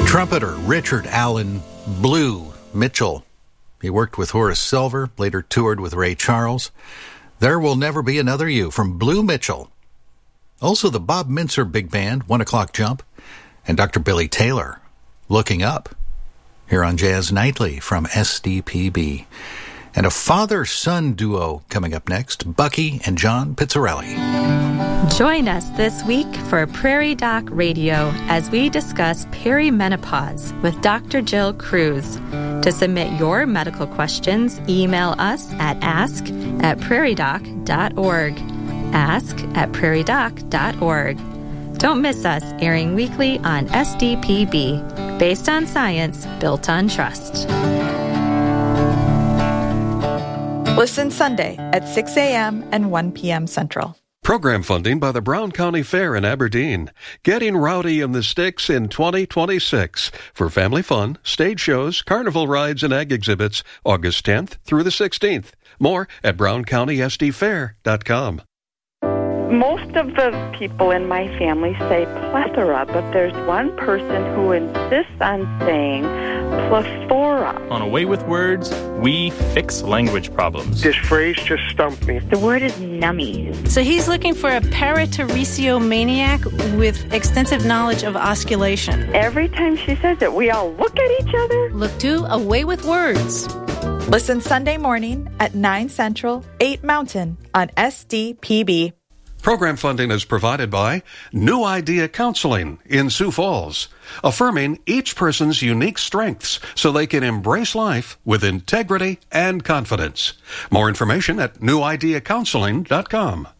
Trumpeter Richard Allen Blue Mitchell. He worked with Horace Silver, later toured with Ray Charles. There Will Never Be Another You from Blue Mitchell. Also the Bob Mincer Big Band, 1 O'Clock Jump, and Dr. Billy Taylor, Looking Up, here on Jazz Nightly from SDPB. And a father-son duo coming up next, Bucky and John Pizzarelli. Join us this week for Prairie Doc Radio as we discuss perimenopause with Dr. Jill Cruz. To submit your medical questions, email us at ask@prairiedoc.org. ask@prairiedoc.org. Don't miss us, airing weekly on SDPB, based on science, built on trust. Listen Sunday at 6 a.m. and 1 p.m. Central. Program funding by the Brown County Fair in Aberdeen. Getting rowdy in the sticks in 2026 for family fun, stage shows, carnival rides, and ag exhibits, August 10th through the 16th. More at browncountysdfair.com. Most of the people in my family say plethora, but there's one person who insists on saying plethora. On A Way with Words, we fix language problems. This phrase just stumped me. The word is nummy. So he's looking for a paratoresomaniac with extensive knowledge of osculation. Every time she says it, we all look at each other. Look to A Way with Words. Listen Sunday morning at 9 Central, 8 Mountain on SDPB. Program funding is provided by New Idea Counseling in Sioux Falls, affirming each person's unique strengths so they can embrace life with integrity and confidence. More information at newideacounseling.com.